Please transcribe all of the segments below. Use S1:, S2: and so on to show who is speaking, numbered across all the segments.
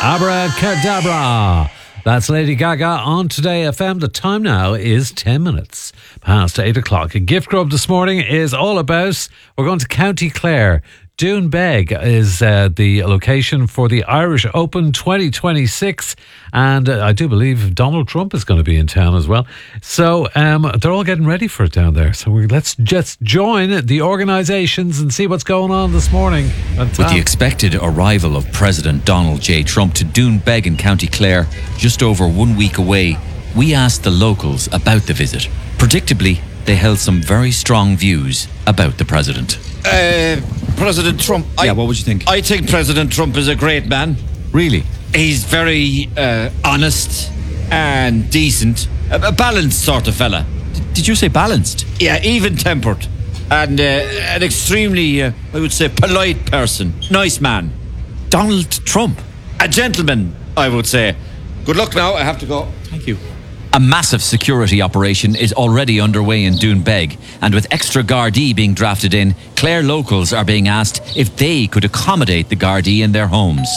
S1: Abracadabra. That's Lady Gaga on Today FM. The time now is 10 minutes past 8 o'clock. A gift grub this morning is all about, we're going to County Clare. Doonbeg is the location for the Irish Open 2026, and I do believe Donald Trump is going to be in town as well. So they're all getting ready for it down there. So let's just join the organisations and see what's going on this morning.
S2: With the expected arrival of President Donald J. Trump to Doonbeg in County Clare, just over 1 week away, we asked the locals about the visit. Predictably, they held some very strong views about the president.
S3: President Trump.
S2: What would you think?
S3: I think President Trump is a great man.
S2: Really?
S3: He's very honest and decent. A balanced sort of fella.
S2: Did you say balanced?
S3: Yeah, even-tempered. And an extremely, I would say, polite person. Nice man.
S2: Donald Trump?
S3: A gentleman, I would say. Good luck now. I have to go.
S2: Thank you. A massive security operation is already underway in Doonbeg, and with extra Gardaí being drafted in, Clare locals are being asked if they could accommodate the Gardaí in their homes.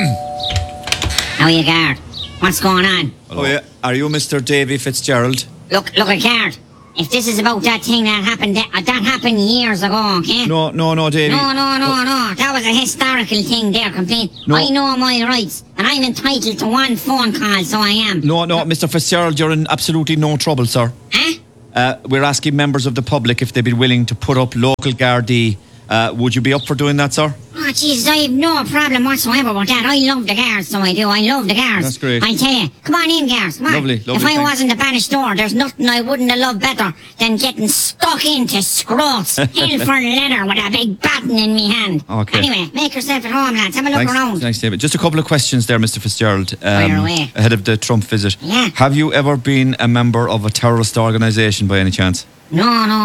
S4: How are you, guard? What's going on?
S3: Oh yeah, are you Mr. Davy Fitzgerald?
S4: Look, guard. If this is about that thing that happened, that happened years ago, okay?
S3: No, Davy.
S4: No. That was a historical thing there, complete.
S3: No.
S4: I know my rights, and I'm entitled to one phone call, so I am.
S3: No, Mr. Fitzgerald, you're in absolutely no trouble, sir.
S4: Huh?
S3: We're asking members of the public if they'd be willing to put up local Gardaí. Would you be up for doing that, sir?
S4: Oh, Jesus, I have no problem whatsoever with that. I love the guards, so I do. I love the guards.
S3: That's great.
S4: I tell you, come on in, guards. Come on.
S3: Lovely,
S4: If I
S3: thanks.
S4: wasn't a banished door, there's nothing I wouldn't have loved better than getting stuck into scroats, hell for leather, with a big baton in me hand.
S3: Okay.
S4: Anyway, make yourself at home, lads. Have a look around.
S3: Thanks, David. Just a couple of questions there, Mr. Fitzgerald.
S4: Fire away.
S3: Ahead of the Trump visit.
S4: Yeah.
S3: Have you ever been a member of a terrorist organisation by any chance?
S4: No,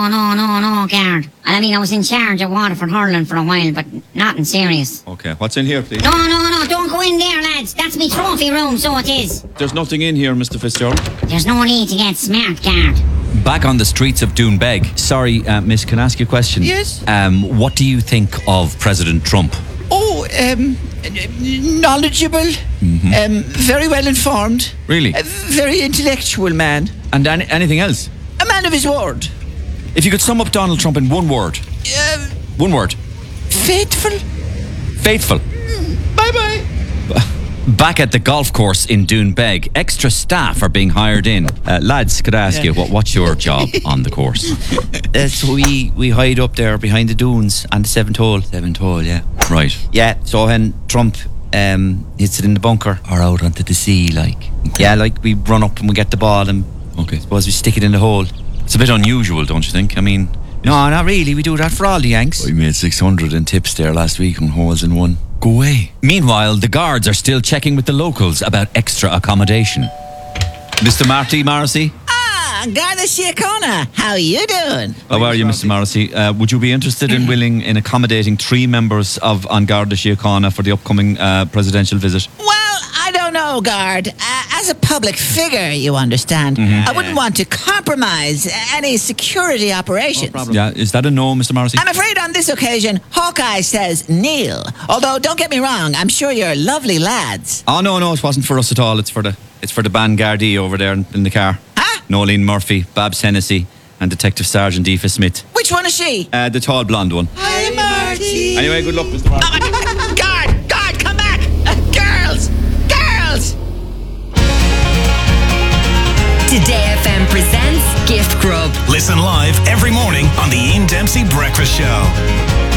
S4: guard. I mean, I was in charge of Waterford hurling for a while, but nothing serious.
S3: Okay. What's in here, please?
S4: No, don't go in there, lads. That's me trophy room, so it is.
S3: There's nothing in here, Mr. Fitzgerald.
S4: There's no need to get smart, guard.
S2: Back on the streets of Doonbeg. Sorry, miss, can I ask you a question?
S5: Yes.
S2: What do you think of President Trump?
S5: Oh, knowledgeable, very well informed.
S2: Really?
S5: A very intellectual man.
S2: And anything else?
S5: A man of his word.
S2: If you could sum up Donald Trump in one word. One word.
S5: Faithful.
S2: Faithful.
S5: Bye-bye.
S2: Back at the golf course in Doonbeg, extra staff are being hired in. Lads, could I ask you, what's your job on the course?
S5: So we hide up there behind the dunes on the 7th hole. 7th hole, yeah.
S2: Right.
S5: Yeah, so when Trump hits it in the bunker or out onto the sea, like.
S2: Okay.
S5: Yeah, like we run up and we get the ball and suppose we stick it in the hole.
S2: It's a bit unusual, don't you think? I mean...
S5: No, not really. We do that for all the Yanks.
S6: We made 600 in tips there last week on holes in one.
S2: Go away. Meanwhile, the guards are still checking with the locals about extra accommodation. Mr. Marty Morrissey?
S5: Garda Síochána, how you doing?
S2: How are you, Mr. Morrissey? Would you be interested in accommodating 3 members of An Garda Síochána for the upcoming presidential visit?
S5: Well, I don't know, Guard. As a public figure, you understand, I wouldn't want to compromise any security operations.
S2: No problem. Yeah, is that a no, Mr. Morrissey?
S5: I'm afraid on this occasion, Hawkeye says Neil. Although, don't get me wrong, I'm sure you're lovely lads.
S2: Oh, no, it wasn't for us at all. It's for the band Gardaí over there in the car.
S5: Huh?
S2: Nolene Murphy, Babs Hennessy, and Detective Sergeant Aoife Smith.
S5: Which one is she?
S2: The tall blonde one.
S5: Hi, Marty.
S3: Anyway, good luck, Mr. Martin.
S5: Guard, come back! Girls!
S7: Today FM presents Gift Grub.
S8: Listen live every morning on the Ian Dempsey Breakfast Show.